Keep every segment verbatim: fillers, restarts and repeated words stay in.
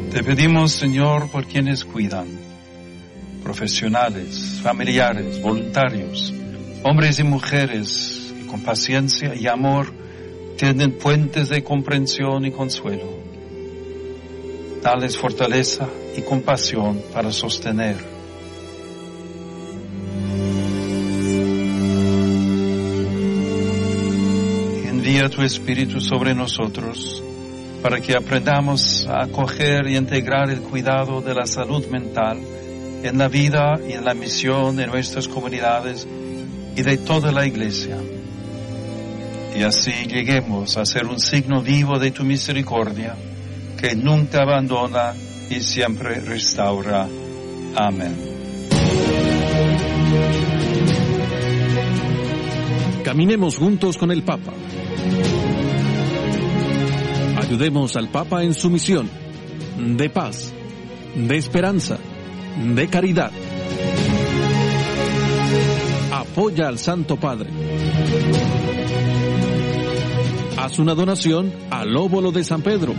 Te pedimos, Señor, por quienes cuidan, profesionales, familiares, voluntarios, hombres y mujeres que con paciencia y amor tienen puentes de comprensión y consuelo. Dales fortaleza y compasión para sostener. Envía tu Espíritu sobre nosotros para que aprendamos a acoger y integrar el cuidado de la salud mental en la vida y en la misión de nuestras comunidades y de toda la Iglesia. Y así lleguemos a ser un signo vivo de tu misericordia, que nunca abandona y siempre restaura. Amén. Caminemos juntos con el Papa. Ayudemos al Papa en su misión de paz, de esperanza, de caridad. Apoya al Santo Padre. Haz una donación al Óbolo de San Pedro.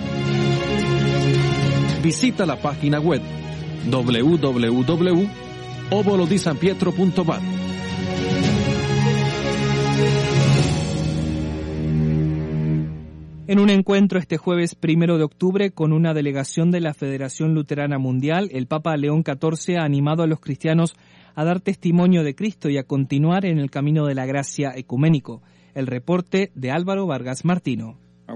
Visita la página web doble u doble u doble u punto óbolo di san pietro punto va. En un encuentro este jueves primero de octubre con una delegación de la Federación Luterana Mundial, el Papa León catorce ha animado a los cristianos a dar testimonio de Cristo y a continuar en el camino de la gracia ecuménico. El reporte de Álvaro Vargas Martino.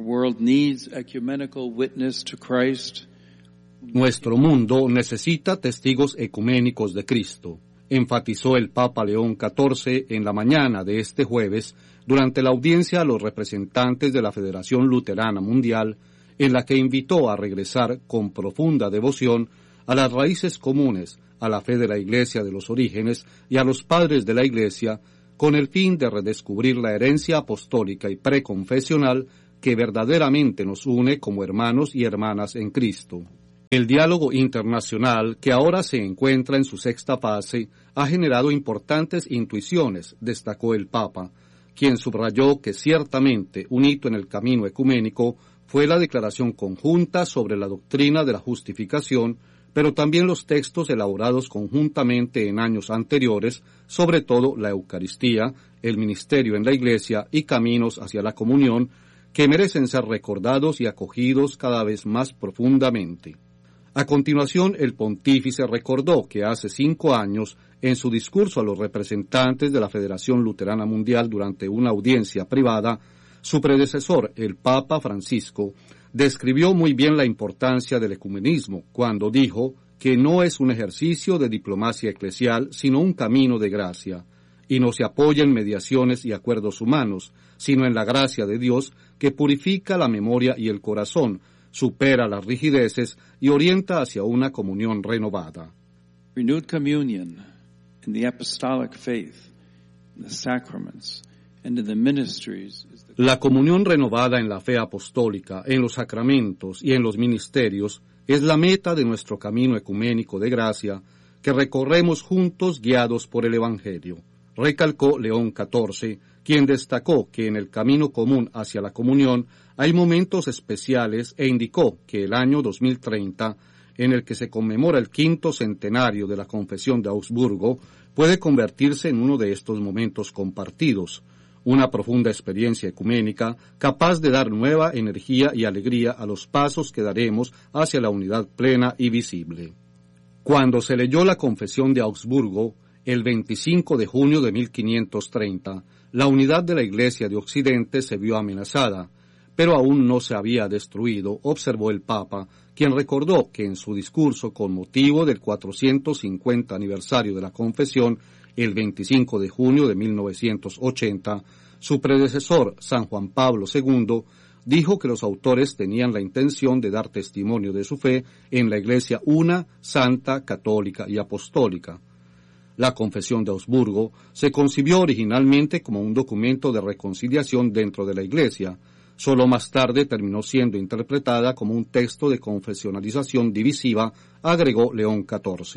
Nuestro mundo necesita testigos ecuménicos de Cristo, enfatizó el Papa León catorce en la mañana de este jueves durante la audiencia a los representantes de la Federación Luterana Mundial, en la que invitó a regresar con profunda devoción a las raíces comunes, a la fe de la Iglesia de los orígenes y a los padres de la Iglesia, con el fin de redescubrir la herencia apostólica y preconfesional que verdaderamente nos une como hermanos y hermanas en Cristo. El diálogo internacional, que ahora se encuentra en su sexta fase, ha generado importantes intuiciones, destacó el Papa, quien subrayó que ciertamente un hito en el camino ecuménico fue la declaración conjunta sobre la doctrina de la justificación, pero también los textos elaborados conjuntamente en años anteriores, sobre todo la Eucaristía, el ministerio en la Iglesia y caminos hacia la comunión, que merecen ser recordados y acogidos cada vez más profundamente. A continuación, el pontífice recordó que hace cinco años, en su discurso a los representantes de la Federación Luterana Mundial durante una audiencia privada, su predecesor, el Papa Francisco, describió muy bien la importancia del ecumenismo cuando dijo que no es un ejercicio de diplomacia eclesial, sino un camino de gracia, y no se apoya en mediaciones y acuerdos humanos, sino en la gracia de Dios que purifica la memoria y el corazón, supera las rigideces y orienta hacia una comunión renovada. Renewed communion in the apostolic faith, in the sacraments, and in the ministries. La comunión renovada en la fe apostólica, en los sacramentos y en los ministerios es la meta de nuestro camino ecuménico de gracia que recorremos juntos guiados por el Evangelio, recalcó León catorce, quien destacó que en el camino común hacia la comunión hay momentos especiales e indicó que el año dos mil treinta, en el que se conmemora el quinto centenario de la Confesión de Augsburgo, puede convertirse en uno de estos momentos compartidos, una profunda experiencia ecuménica capaz de dar nueva energía y alegría a los pasos que daremos hacia la unidad plena y visible. Cuando se leyó la Confesión de Augsburgo, el veinticinco de junio de mil quinientos treinta, la unidad de la Iglesia de Occidente se vio amenazada, pero aún no se había destruido, observó el Papa, quien recordó que en su discurso con motivo del cuatrocientos cincuenta aniversario de la Confesión, el veinticinco de junio de mil novecientos ochenta, su predecesor, San Juan Pablo segundo, dijo que los autores tenían la intención de dar testimonio de su fe en la Iglesia una, santa, católica y apostólica. La Confesión de Augsburgo se concibió originalmente como un documento de reconciliación dentro de la Iglesia. Solo más tarde terminó siendo interpretada como un texto de confesionalización divisiva, agregó León catorce.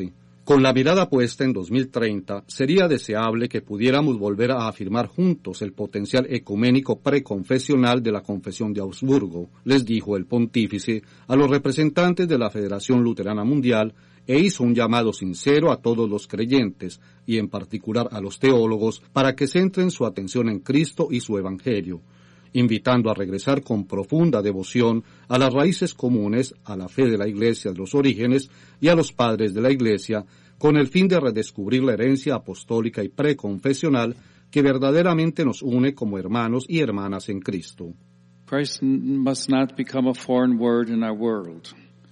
Con la mirada puesta en dos mil treinta, sería deseable que pudiéramos volver a afirmar juntos el potencial ecuménico preconfesional de la Confesión de Augsburgo, les dijo el pontífice a los representantes de la Federación Luterana Mundial, e hizo un llamado sincero a todos los creyentes, y en particular a los teólogos, para que centren su atención en Cristo y su Evangelio, invitando a regresar con profunda devoción a las raíces comunes, a la fe de la Iglesia de los orígenes y a los padres de la Iglesia, con el fin de redescubrir la herencia apostólica y preconfesional que verdaderamente nos une como hermanos y hermanas en Cristo. Christ must not become a foreign word in our world.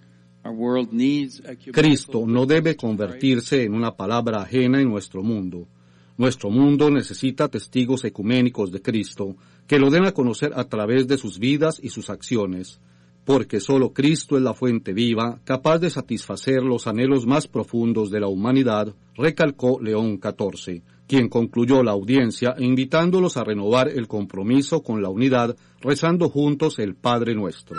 Cristo no debe convertirse en una palabra ajena en nuestro mundo. Nuestro mundo necesita testigos ecuménicos de Cristo, que lo den a conocer a través de sus vidas y sus acciones, porque solo Cristo es la fuente viva, capaz de satisfacer los anhelos más profundos de la humanidad, recalcó León catorce, quien concluyó la audiencia invitándolos a renovar el compromiso con la unidad, rezando juntos el Padre Nuestro.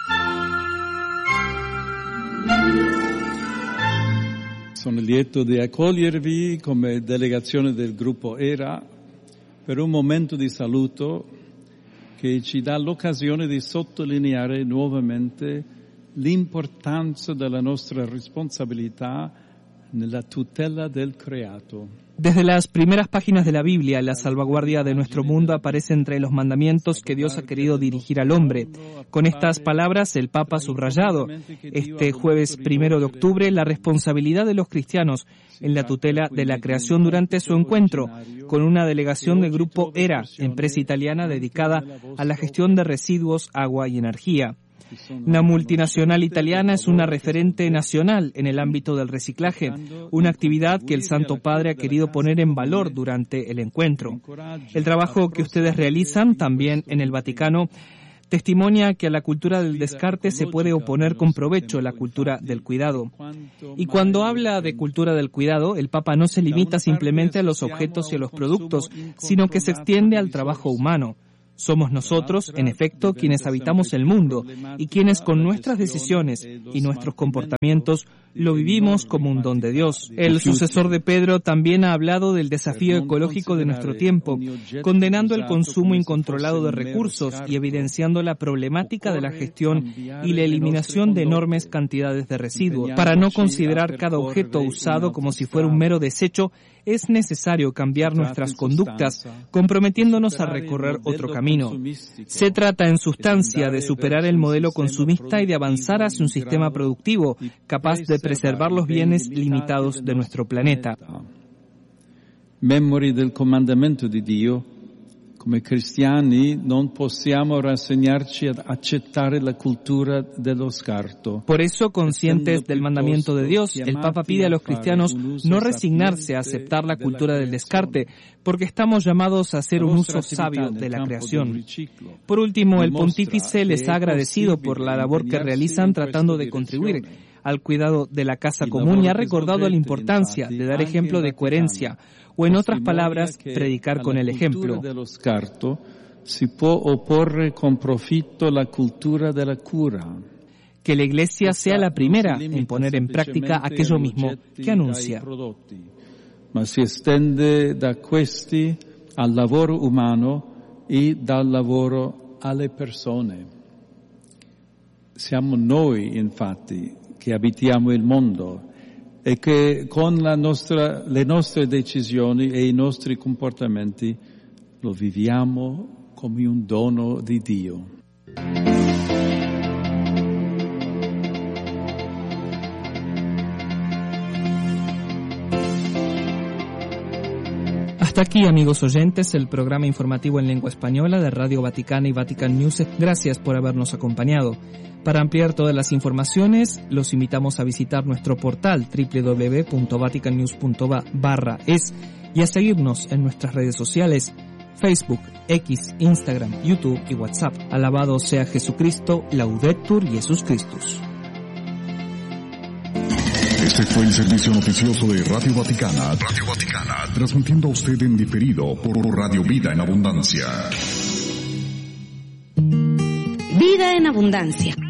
Sono lieto di accogliervi come delegazione del gruppo E R A per un momento di saluto che ci dà l'occasione di sottolineare nuovamente l'importanza della nostra responsabilità nella tutela del creato. Desde las primeras páginas de la Biblia, la salvaguardia de nuestro mundo aparece entre los mandamientos que Dios ha querido dirigir al hombre. Con estas palabras, el Papa ha subrayado este jueves primero de octubre la responsabilidad de los cristianos en la tutela de la creación durante su encuentro con una delegación del grupo E R A, empresa italiana dedicada a la gestión de residuos, agua y energía. La multinacional italiana es una referente nacional en el ámbito del reciclaje, una actividad que el Santo Padre ha querido poner en valor durante el encuentro. El trabajo que ustedes realizan también en el Vaticano testimonia que a la cultura del descarte se puede oponer con provecho la cultura del cuidado. Y cuando habla de cultura del cuidado, el Papa no se limita simplemente a los objetos y a los productos, sino que se extiende al trabajo humano. Somos nosotros, en efecto, quienes habitamos el mundo y quienes con nuestras decisiones y nuestros comportamientos lo vivimos como un don de Dios. El sucesor de Pedro también ha hablado del desafío ecológico de nuestro tiempo, condenando el consumo incontrolado de recursos y evidenciando la problemática de la gestión y la eliminación de enormes cantidades de residuos. Para no considerar cada objeto usado como si fuera un mero desecho, es necesario cambiar nuestras conductas, comprometiéndonos a recorrer otro camino. Se trata, en sustancia, de superar el modelo consumista y de avanzar hacia un sistema productivo capaz de preservar los bienes limitados de nuestro planeta. Memori del comandamento di Dio, come cristiani non possiamo rassegnarci ad accettare la cultura dello scarto. Por eso, conscientes del mandamiento de Dios, el Papa pide a los cristianos no resignarse a aceptar la cultura del descarte, porque estamos llamados a hacer un uso sabio de la creación. Por último, el pontífice les ha agradecido por la labor que realizan tratando de contribuir al cuidado de la casa común y ha recordado la importancia de dar ejemplo de coherencia, o en otras palabras, predicar con el ejemplo. Si può opporre con profitto la cultura della cura. Que la Iglesia sea la primera en poner en práctica aquello mismo que anuncia. Ma si estende da questi al lavoro umano e dal lavoro alle persone. Siamo noi, infatti, che abitiamo il mondo e che con la nostra, le nostre decisioni e i nostri comportamenti lo viviamo come un dono di Dio. Hasta aquí, amigos oyentes, el programa informativo en lengua española de Radio Vaticana y Vatican News. Gracias por habernos acompañado. Para ampliar todas las informaciones, los invitamos a visitar nuestro portal doble u doble u doble u punto vatican news punto va barra es y a seguirnos en nuestras redes sociales, Facebook, X, Instagram, YouTube y WhatsApp. Alabado sea Jesucristo, Laudetur Jesus Christus. Este fue el servicio noticioso de Radio Vaticana, Radio Vaticana, transmitiendo a usted en diferido por Radio Vida en Abundancia. Vida en Abundancia.